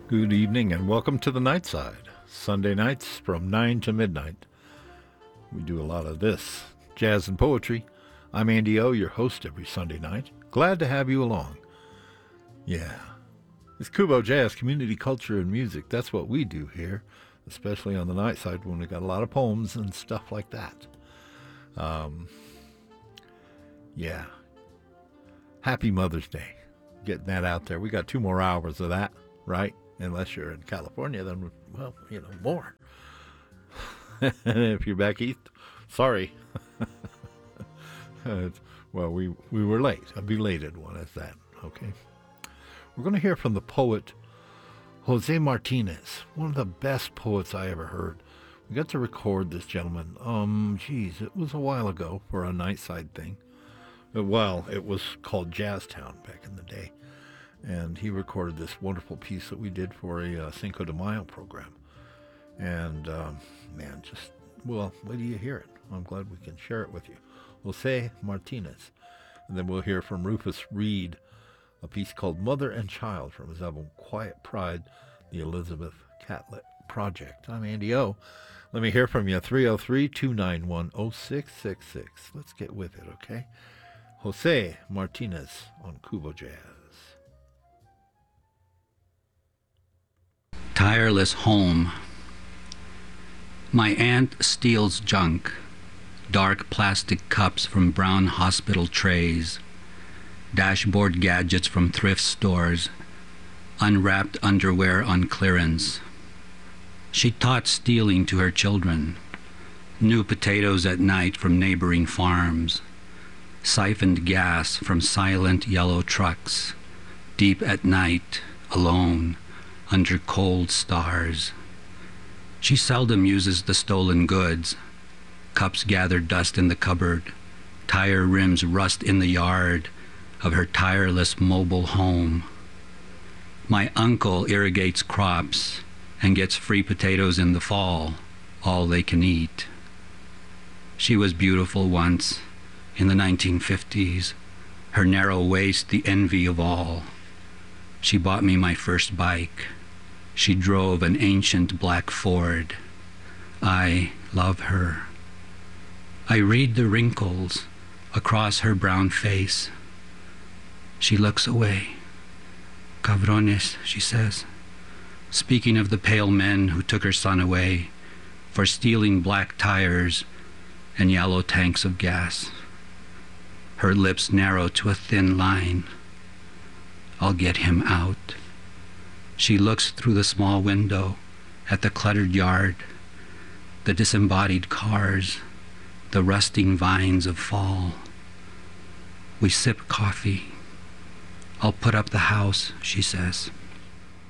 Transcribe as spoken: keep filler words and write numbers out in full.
Good evening and welcome to the Night Side. Sunday nights from nine to midnight. We do a lot of this, jazz and poetry. I'm Andy O, your host every Sunday night. Glad to have you along. Yeah, it's Kubo Jazz, community culture and music. That's what we do here, especially on the Night Side when we got a lot of poems and stuff like that. Um, yeah. Happy Mother's Day. Getting that out there. We got two more hours of that, right? Unless you're in California, then, well, you know, more. And if you're back east, sorry. Well, we, we were late. A belated one is that, okay? We're going to hear from the poet Jose Martinez, one of the best poets I ever heard. We got to record this gentleman. Um, geez, it was a while ago for a Nightside thing. Well, it was called Jazztown back in the day. And he recorded this wonderful piece that we did for a uh, Cinco de Mayo program. And, um, man, just, well, wait till you hear it. I'm glad we can share it with you. Jose Martinez. And then we'll hear from Rufus Reid, a piece called Mother and Child from his album Quiet Pride, the Elizabeth Catlett Project. I'm Andy O. Let me hear from you, three oh three, two nine one, oh six six six. Let's get with it, okay? Jose Martinez on Kubo Jazz. Tireless home. My aunt steals junk, dark plastic cups from brown hospital trays, dashboard gadgets from thrift stores, unwrapped underwear on clearance. She taught stealing to her children, new potatoes at night from neighboring farms, siphoned gas from silent yellow trucks, deep at night, alone, under cold stars. She seldom uses the stolen goods. Cups gather dust in the cupboard. Tire rims rust in the yard of her tireless mobile home. My uncle irrigates crops and gets free potatoes in the fall, all they can eat. She was beautiful once, in the nineteen fifties, her narrow waist the envy of all. She bought me my first bike. She drove an ancient black Ford. I love her. I read the wrinkles across her brown face. She looks away. Cabrones, she says, speaking of the pale men who took her son away for stealing black tires and yellow tanks of gas. Her lips narrow to a thin line. I'll get him out. She looks through the small window at the cluttered yard, the disembodied cars, the rusting vines of fall. We sip coffee. I'll put up the house, she says.